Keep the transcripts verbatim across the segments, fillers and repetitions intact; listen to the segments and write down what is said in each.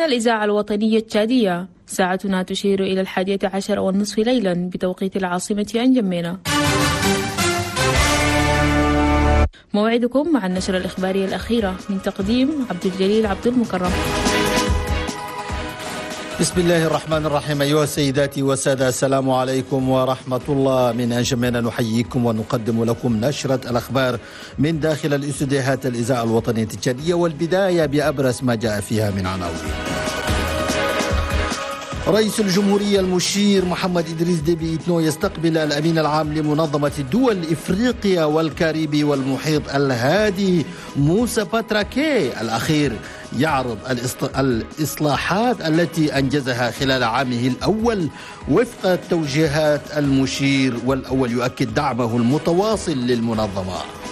الإذاعة الوطنية التشادية، ساعتنا تشير إلى الحادية عشر والنصف ليلا بتوقيت العاصمة أنجمينا. موعدكم مع النشرة الإخبارية الأخيرة من تقديم عبد الجليل عبد المكرم. بسم الله الرحمن الرحيم. أيها السيدات والسادة، السلام عليكم ورحمة الله. من أنجمنا نحييكم ونقدم لكم نشرة الأخبار من داخل الاستديوهات الإذاعة الوطنية التشادية، والبداية بأبرز ما جاء فيها من عناوين. رئيس الجمهورية المشير محمد إدريس ديبي إتنو يستقبل الأمين العام لمنظمة دول إفريقيا والكاريبي والمحيط الهادي موسى باتراكي الأخير، يعرض الإصلاحات التي أنجزها خلال عامه الأول وفق توجيهات المشير، والأول يؤكد دعمه المتواصل للمنظمة.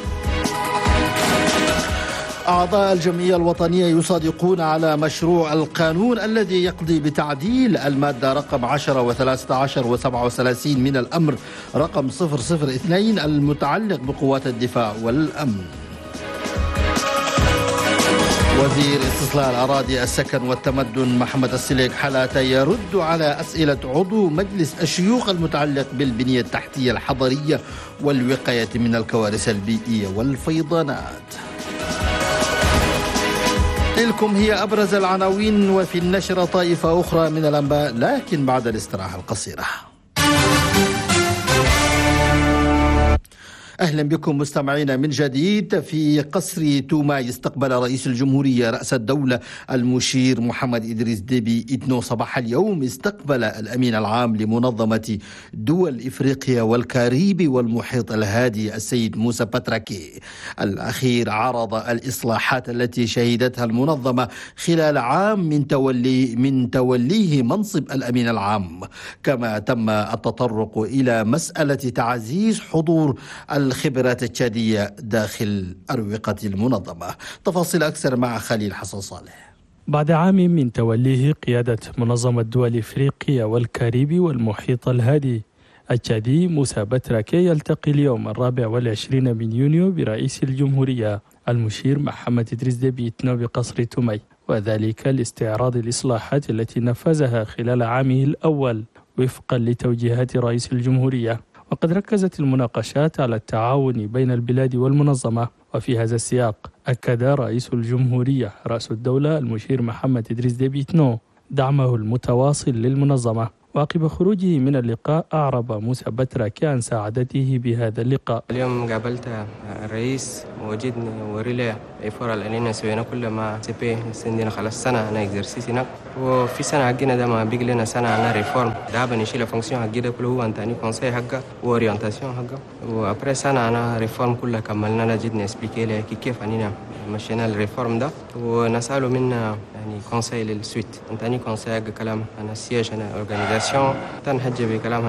أعضاء الجمعية الوطنية يصادقون على مشروع القانون الذي يقضي بتعديل المادة رقم عشرة وثلاثة عشر وسبعة وثلاثين من الأمر رقم صفر صفر اثنين المتعلق بقوات الدفاع والأمن. وزير استصلاح الأراضي السكن والتمدن محمد السليك حلاته يرد على أسئلة عضو مجلس الشيوخ المتعلق بالبنية التحتية الحضرية والوقاية من الكوارث البيئية والفيضانات. تلكم هي أبرز العناوين، وفي النشرة طائفة أخرى من الأنباء لكن بعد الاستراحة القصيرة. أهلا بكم مستمعينا من جديد. في قصر توما استقبل رئيس الجمهورية رأس الدولة المشير محمد إدريس ديبي إتنو صباح اليوم استقبل الأمين العام لمنظمة دول إفريقيا والكاريبي والمحيط الهادي السيد موسى باتراكي الأخير. عرض الإصلاحات التي شهدتها المنظمة خلال عام من تولي من توليه منصب الأمين العام، كما تم التطرق إلى مسألة تعزيز حضور الخبرات التشادية داخل أروقة المنظمة. تفاصيل أكثر مع خليل حسن صالح. بعد عام من توليه قيادة منظمة دول إفريقيا والكاريبي والمحيط الهادي، التشادي موسى باتراكي يلتقي اليوم الرابع والعشرين من يونيو برئيس الجمهورية المشير محمد إدريس ديبي إتنو بقصر تومي، وذلك لاستعراض الإصلاحات التي نفذها خلال عامه الأول وفقا لتوجيهات رئيس الجمهورية. وقد ركزت المناقشات على التعاون بين البلاد والمنظمة، وفي هذا السياق أكد رئيس الجمهورية رأس الدولة المشير محمد إدريس ديبي إتنو دعمه المتواصل للمنظمة. وعقب خروجه من اللقاء أعرب موسى باتراكي عن سعادته بهذا اللقاء. اليوم قابلت الرئيس وجدني وريلي الفورة اللي سوينا كل ما سي بي سندنا خلاص سنة أنا إكزرسيس هناك، وفي سنة حقنا ده ما بيجي لنا سنة أنا ريفورم ده بنشيل فانكسيون حقي ده كله هو أنتاني كونسي حقه وأورينتاسيون حقه، وأبري سنة أنا ريفورم كلها كملنا أنا جدني إسبليكي لي كيف أنينا مشينا الريفورم ده، ونسأله منا يعني كونسي للسويت أنتاني كونسي حق كلام أنا سياج أنا أورجانيزاسيون تنحج بكلام